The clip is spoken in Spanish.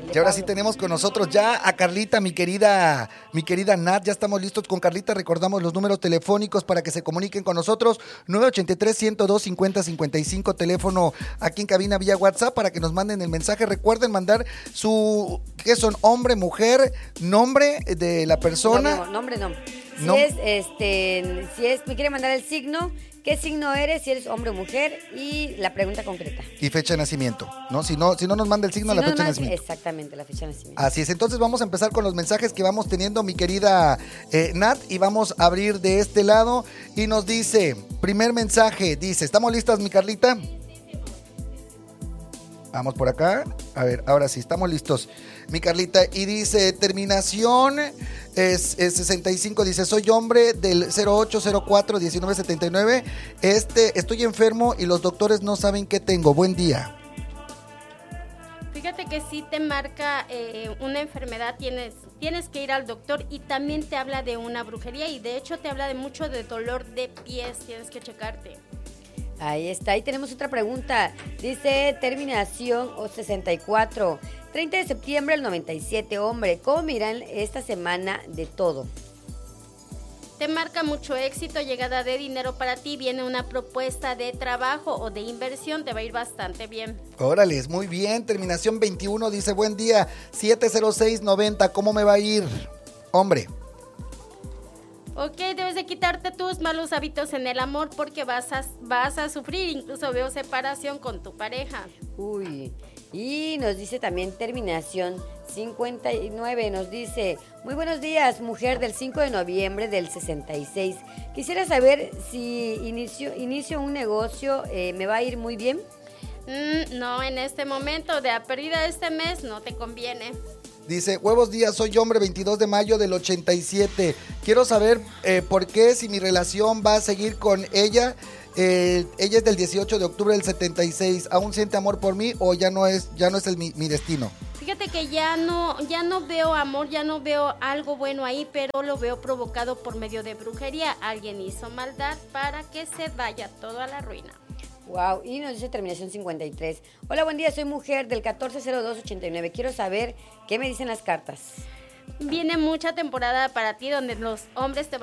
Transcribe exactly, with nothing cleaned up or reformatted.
Y ahora sí tenemos con nosotros ya a Carlita, mi querida, mi querida Nat. Ya estamos listos con Carlita. Recordamos los números telefónicos para que se comuniquen con nosotros. nueve ocho tres, uno cero dos, cinco cero cinco cinco, teléfono aquí en cabina vía WhatsApp para que nos manden el mensaje. Recuerden mandar su, ¿qué son? Hombre, mujer, nombre de la persona. No, no, nombre no. Si No. es, este, si es, me quiere mandar el signo, qué signo eres, si eres hombre o mujer y la pregunta concreta. Y fecha de nacimiento, ¿no? Si no, si no nos manda el signo, Si la no fecha de más, nacimiento. exactamente, la fecha de nacimiento. Así es, entonces vamos a empezar con los mensajes que vamos teniendo, mi querida eh, Nat, y vamos a abrir de este lado. Y nos dice, primer mensaje, dice, ¿estamos listas, mi Carlita? Vamos por acá. A ver, ahora sí, estamos listos, mi Carlita. Y dice, terminación es, es sesenta y cinco. Dice, soy hombre del cero ocho cero cuatro diecinueve setenta y nueve. Este, estoy enfermo y los doctores no saben qué tengo. Buen día. Fíjate que sí te marca eh, una enfermedad, tienes, tienes que ir al doctor, y también te habla de una brujería, y de hecho te habla de mucho de dolor de pies, tienes que checarte. Ahí está, ahí tenemos otra pregunta. Dice terminación sesenta y cuatro, treinta de septiembre del noventa y siete, hombre, ¿cómo miran esta semana de todo? Te marca mucho éxito, llegada de dinero para ti, viene una propuesta de trabajo o de inversión, te va a ir bastante bien. Órale, muy bien. Terminación veintiuno dice, buen día, siete cero seis noventa, ¿cómo me va a ir? Hombre. Ok, debes de quitarte tus malos hábitos en el amor porque vas a, vas a sufrir, incluso veo separación con tu pareja. Uy, y nos dice también terminación cincuenta y nueve, nos dice, muy buenos días, mujer del cinco de noviembre del sesenta y seis. Quisiera saber si inicio, inicio un negocio, eh, ¿me va a ir muy bien? Mm, no, en este momento, de a pérdida este mes, no te conviene. Dice, huevos días, soy hombre, veintidós de mayo del ochenta y siete. Quiero saber eh, por qué, si mi relación va a seguir con ella. Eh, ella es del dieciocho de octubre del setenta y seis. ¿Aún siente amor por mí o ya no es, ya no es el, mi, mi destino? Fíjate que ya no, ya no veo amor, ya no veo algo bueno ahí, pero lo veo provocado por medio de brujería. Alguien hizo maldad para que se vaya todo a la ruina. Wow, y nos dice terminación cincuenta y tres. Hola, buen día, soy mujer del catorce cero dos ochenta y nueve. Quiero saber qué me dicen las cartas. Viene mucha temporada para ti donde los hombres te van